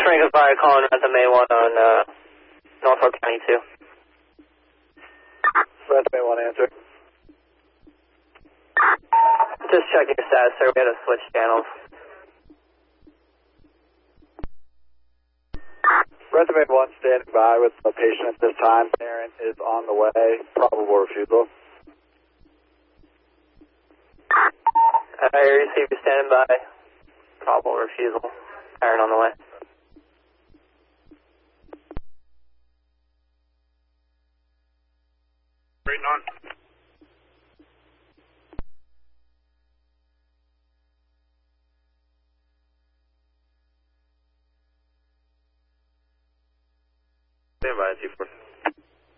Franklin Fire calling at the May 1 on Norfolk County 2. Red May 1 answer. Just checking your status, sir. We had to switch channels. Red May 1 standing by with a patient at this time. Parent is on the way. Probable refusal. I received you standing by. Probable refusal. Parent on the way. Waiting on. Stand by, 2-4.